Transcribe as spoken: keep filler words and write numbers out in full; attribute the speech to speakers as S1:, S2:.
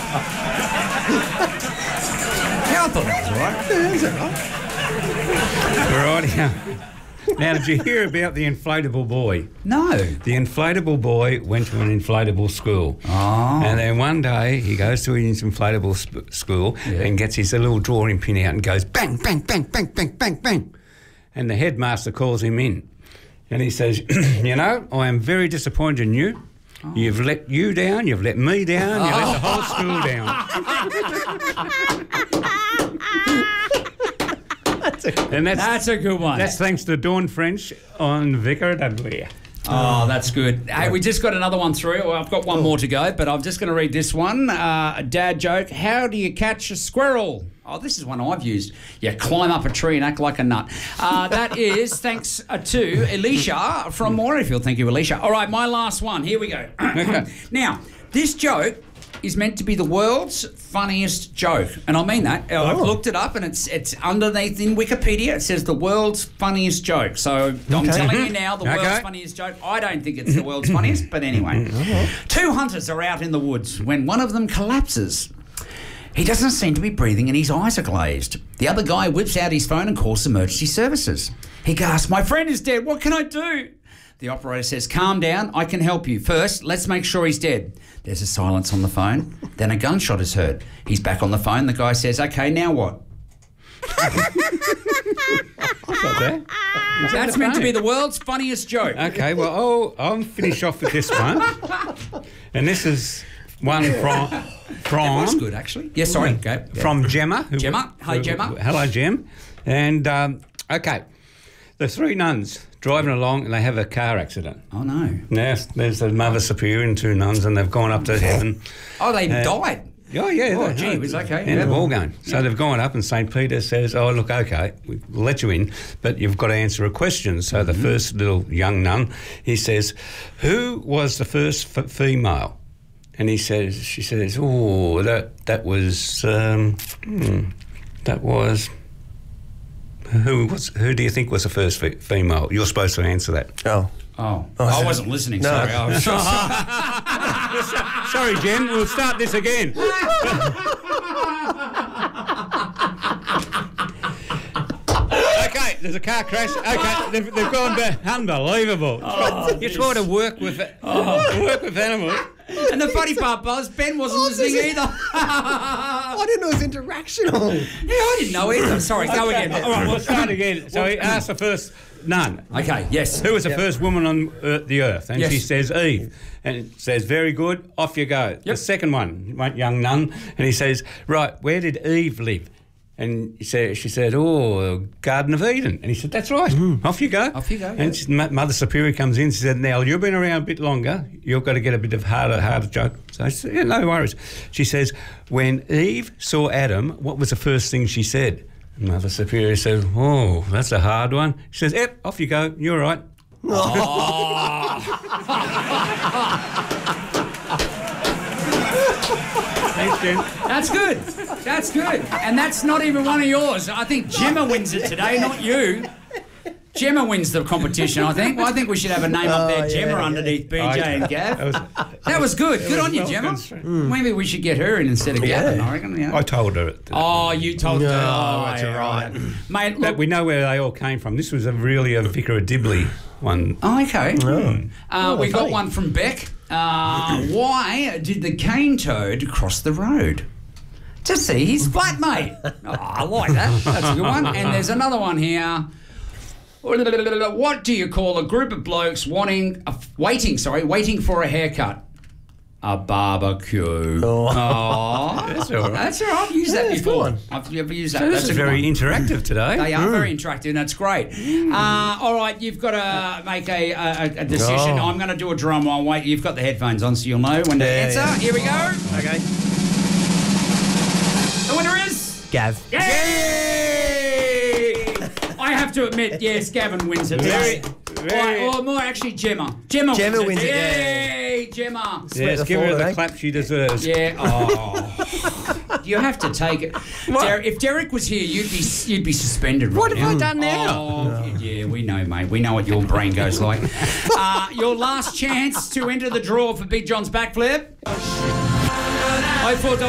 S1: Yeah, I thought that was all right.
S2: Yeah, that's all right.
S3: Right, yeah. Now, did you hear about the inflatable boy?
S1: No.
S3: The inflatable boy went to an inflatable school.
S1: Oh.
S3: And then one day he goes to his inflatable sp- school
S1: Yeah.
S3: and gets his little drawing pin out and goes bang, bang, bang, bang, bang, bang, bang. And the headmaster calls him in. And he says, you know, I am very disappointed in you. Oh. You've let you down, you've let me down, you've let the whole school down.
S2: That's a,
S3: And that's,
S1: That's a good one.
S3: that's thanks to Dawn French on Vicar Dudley.
S1: Oh, that's good. Hey, we just got another one through. Well, I've got one more to go, but I'm just going to read this one. Uh, a dad joke. How do you catch a squirrel? Oh, this is one I've used. You climb up a tree and act like a nut. Uh, that is thanks uh, to Alicia from Morayfield. Thank you, Alicia. All right, my last one. Here we go.
S3: Okay.
S1: Now, this joke is meant to be the world's funniest joke. And I mean that. Uh, I've
S2: Oh.
S1: looked it up and it's it's underneath in Wikipedia. It says the world's funniest joke. So I'm
S2: Okay.
S1: telling you now, the
S3: Okay.
S1: world's funniest joke. I don't think it's the world's funniest, but anyway. Two hunters are out in the woods when one of them collapses. He doesn't seem to be breathing and his eyes are glazed. The other guy whips out his phone and calls emergency services. He gasps, "My friend is dead. What can I do?" The operator says, "Calm down. I can help you. First, let's make sure he's dead." There's a silence on the phone. Then a gunshot is heard. He's back on the phone. The guy says, "Okay, now what?"
S3: Got that?
S1: That's meant to be the world's funniest joke.
S3: Okay, well, oh, I'll finish off with this one. And this is one from... from
S1: That's good, actually. Yeah, sorry. Go. Yeah.
S3: From Gemma. Who,
S1: Gemma. Hi,
S3: who-
S1: Gemma.
S3: Hello, Gem. And, um, okay, the three nuns driving along and they have a car accident.
S1: Oh, no.
S3: Now, there's the Mother Superior and two nuns and they've gone up to heaven.
S1: Oh, they
S3: Uh,
S1: died.
S3: Oh, yeah.
S1: Oh,
S3: they-
S1: gee, it was okay.
S3: End
S1: Yeah.
S3: of all going. So they've gone up and Saint Peter says, oh, look, okay, we'll let you in, but you've got to answer a question. So the first little young nun, he says, who was the first f- female? And he says, she says, oh, that that was, um, hmm, that was, who was, who do you think was the first fe- female? You're supposed to answer that.
S2: oh.
S1: Oh,
S2: Oh,
S1: I
S2: so-
S1: wasn't listening.
S2: No.
S1: Sorry. I was
S3: Sorry, Jen, we'll start this again. Okay, there's a car crash. Okay, they've, they've gone back. Unbelievable. You try to work with it. Work with animals.
S1: And the funny part, Buzz, Ben wasn't listening either.
S2: I didn't know it was interactional.
S1: Yeah, I didn't know either. Sorry, go again.
S3: All right, we'll start again. So he asked the first nun.
S1: Okay, yes.
S3: Who was the first woman on uh, the earth? And
S1: Yes.
S3: she says Eve. And it says, very good, off you go. The second one, one young nun, and he says, right, where did Eve live? And he said, she said, oh, Garden of Eden. And he said, that's right, off you go.
S1: Off you go,
S3: And
S1: yeah.
S3: she, M- Mother Superior comes in, she said, now, you've been around a bit longer, you've got to get a bit of harder, harder joke. So I said, yeah, no worries. She says, when Eve saw Adam, what was the first thing she said? And Mother Superior said, oh, that's a hard one. She says, yep, off you go, you're right. Thanks, Jen.
S1: That's good. That's good. And that's not even one of yours. I think Gemma wins it today, not you. Gemma wins the competition, I think. Well, I think we should have a name up there,
S2: Oh,
S1: Gemma,
S2: yeah,
S1: underneath B J
S3: I-
S1: and Gav.
S3: That was,
S1: That was good. Good on you,
S3: well
S1: Gemma.
S3: constructed.
S1: Maybe we should get her in instead of
S2: Yeah.
S1: Gavin, I reckon. Yeah.
S3: I told her it.
S1: Oh, you told her.
S2: No,
S1: Oh,
S2: that's
S1: yeah,
S2: right.
S1: Mate,
S3: But
S1: look.
S3: we know where they all came from. This was a really a Vicar of Dibley one.
S1: Oh, okay.
S2: Oh.
S1: Uh, we got
S2: funny.
S1: one from Beck. Uh, why did the cane toad cross the road? To see his flatmate. Oh, I like that. That's a good one. And there's another one here. What do you call a group of blokes wanting, uh, waiting, sorry, waiting for a haircut? A barbecue.
S2: Oh.
S1: Oh,
S3: That's all right.
S1: That's all right. I've used
S2: Yeah,
S1: that
S2: it's a good
S1: before.
S2: one.
S1: I've never used that.
S3: So this
S1: That's
S3: is
S1: a good
S3: very
S1: one.
S3: interactive today.
S1: They are very interactive, and that's great. Uh, all right, you've got to make a, a, a decision.
S2: Oh.
S1: I'm going to do a drum while wait. You've got the headphones on, so you'll know when to
S2: Yeah,
S1: answer.
S2: yeah.
S1: Here we go.
S2: Okay.
S1: The winner is...
S2: Gav.
S1: Yay! I have to admit, yes, Gavin wins it.
S3: Very-
S1: today.
S3: very-
S1: Or, or more actually, Gemma. Gemma,
S2: Gemma
S1: wins,
S2: wins it, yeah.
S1: Yay, Gemma.
S3: Yes,
S2: the
S3: give her
S2: forward,
S3: the
S2: eh?
S3: clap she deserves.
S1: Yeah. Oh. You have to take it. Der- if Derek was here, you'd be you'd be suspended. Right
S3: What have
S1: now.
S3: I done now?
S1: Oh, yeah, we know, mate. We know what your brain goes like. Uh, your last chance to enter the draw for Big John's backflip. oh four